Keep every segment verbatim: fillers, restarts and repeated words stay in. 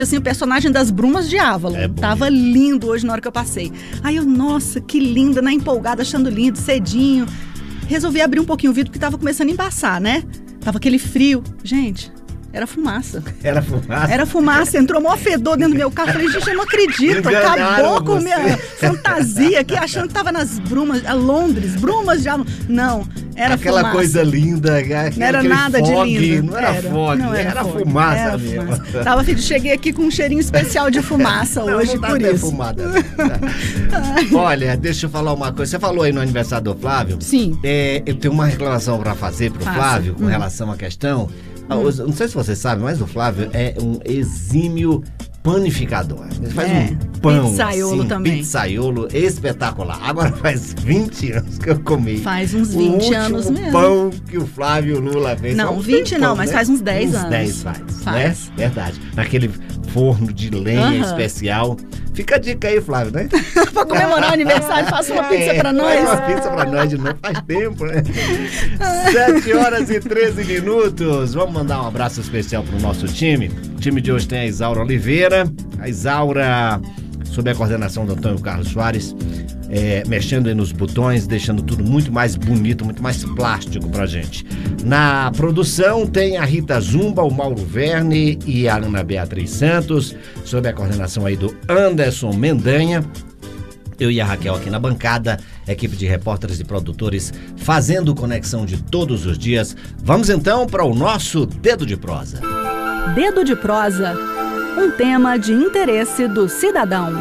assim, o personagem das Brumas de Avalon. É Tava lindo hoje na hora que eu passei. Aí eu, nossa, que linda, na empolgada, achando lindo, cedinho. Resolvi abrir um pouquinho o vidro, porque tava começando a embaçar, né? Tava aquele frio. Gente, era fumaça. Era fumaça? Era fumaça. Entrou mó fedor dentro do meu carro. Falei, gente, eu não acredito. Acabou com a minha fantasia aqui, achando que tava nas Brumas, a Londres, Brumas de Avalon. Não, era Aquela fumaça. coisa linda. Não era nada fog, de lindo. Não era, era fog, não era, era fumaça era mesmo. Fumaça. Tava, filho, cheguei aqui com um cheirinho especial de fumaça não, hoje, não por isso. Fumada, Olha, deixa eu falar uma coisa. Você falou aí no aniversário do Flávio. Sim. É, eu tenho uma reclamação pra fazer pro Faça. Flávio com hum. relação à questão. Hum. Não sei se você sabe, mas o Flávio é um exímio panificador. Ele faz é, um pão pizzaiolo assim, também. pizzaiolo espetacular. Agora faz vinte anos que eu comi. Faz uns vinte o anos mesmo. O pão que o Flávio Lula fez. Não, um vinte tempão, não, mas né? faz uns dez uns anos. dez faz, faz. né? Verdade. Naquele forno de lenha uh-huh. especial. Fica a dica aí, Flávio, né? Pra comemorar o aniversário, faça uma pizza é, pra nós. Faz uma pizza pra nós de novo, faz tempo, né? sete horas e treze minutos. Vamos mandar um abraço especial pro nosso time. O time de hoje tem a Isaura Oliveira. A Isaura, sob a coordenação do Antônio Carlos Soares, é, mexendo aí nos botões, deixando tudo muito mais bonito, muito mais plástico pra gente. Na produção tem a Rita Zumba, o Mauro Verne e a Ana Beatriz Santos, sob a coordenação aí do Anderson Mendanha. Eu e a Raquel aqui na bancada, equipe de repórteres e produtores fazendo conexão de todos os dias. Vamos então para o nosso Dedo de Prosa. Dedo de Prosa, um tema de interesse do cidadão.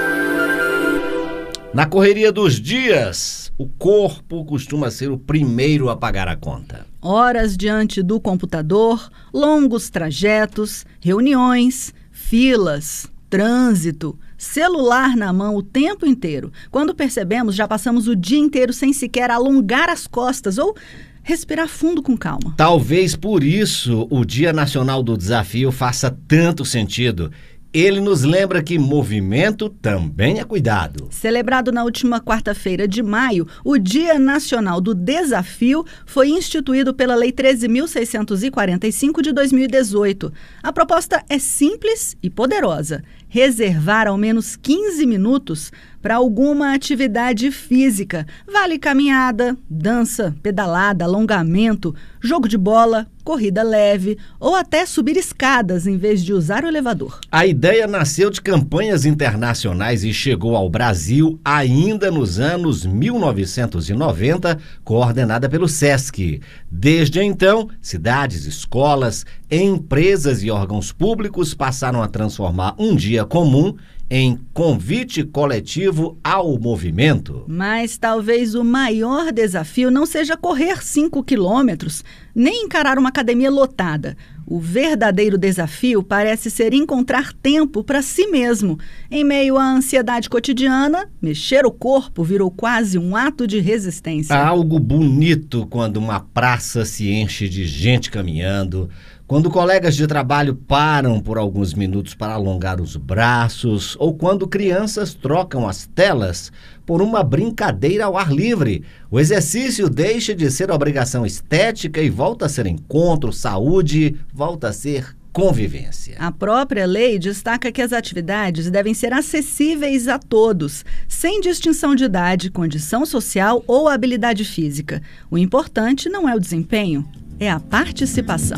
Na correria dos dias, o corpo costuma ser o primeiro a pagar a conta. Horas diante do computador, longos trajetos, reuniões, filas, trânsito, celular na mão o tempo inteiro. Quando percebemos, já passamos o dia inteiro sem sequer alongar as costas ou respirar fundo com calma. Talvez por isso o Dia Nacional do Desafio faça tanto sentido. Ele nos lembra que movimento também é cuidado. Celebrado na última quarta-feira de maio, o Dia Nacional do Desafio foi instituído pela Lei treze mil seiscentos e quarenta e cinco de dois mil e dezoito. A proposta é simples e poderosa: reservar ao menos quinze minutos para alguma atividade física. Vale caminhada, dança, pedalada, alongamento, jogo de bola, corrida leve ou até subir escadas em vez de usar o elevador. A ideia nasceu de campanhas internacionais e chegou ao Brasil ainda nos anos mil novecentos e noventa, coordenada pelo SESC. Desde então, cidades, escolas, empresas e órgãos públicos passaram a transformar um dia comum em convite coletivo ao movimento. Mas talvez o maior desafio não seja correr cinco quilômetros, nem encarar uma academia lotada. O verdadeiro desafio parece ser encontrar tempo para si mesmo. Em meio à ansiedade cotidiana, mexer o corpo virou quase um ato de resistência. Há algo bonito quando uma praça se enche de gente caminhando, quando colegas de trabalho param por alguns minutos para alongar os braços, ou quando crianças trocam as telas por uma brincadeira ao ar livre. O exercício deixa de ser obrigação estética e volta a ser encontro, saúde, volta a ser convivência. A própria lei destaca que as atividades devem ser acessíveis a todos, sem distinção de idade, condição social ou habilidade física. O importante não é o desempenho, é a participação.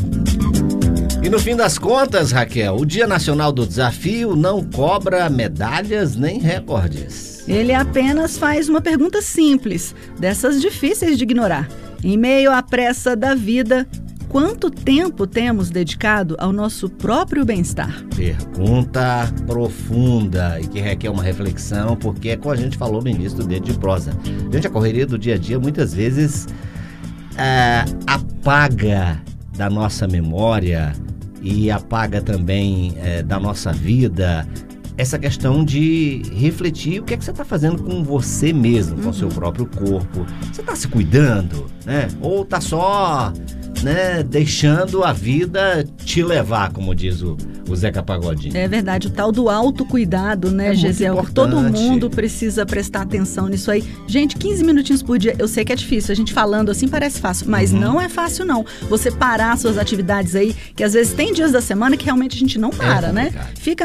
E no fim das contas, Raquel, o Dia Nacional do Desafio não cobra medalhas nem recordes. Ele apenas faz uma pergunta simples, dessas difíceis de ignorar. Em meio à pressa da vida, quanto tempo temos dedicado ao nosso próprio bem-estar? Pergunta profunda e que requer uma reflexão, porque é como a gente falou no início do Dedo de Prosa. Gente, a correria do dia a dia muitas vezes é, apaga da nossa memória e apaga também é, da nossa vida essa questão de refletir o que é que você está fazendo com você mesmo, com o uhum. seu próprio corpo. Você está se cuidando, né? Ou está só né, deixando a vida te levar, como diz o, o Zeca Pagodinho. É verdade, o tal do autocuidado, né, é Gisele? Todo mundo precisa prestar atenção nisso aí. Gente, quinze minutinhos por dia, eu sei que é difícil, a gente falando assim parece fácil, mas uhum. não é fácil não. Você parar suas atividades aí, que às vezes tem dias da semana que realmente a gente não para, é né? Fica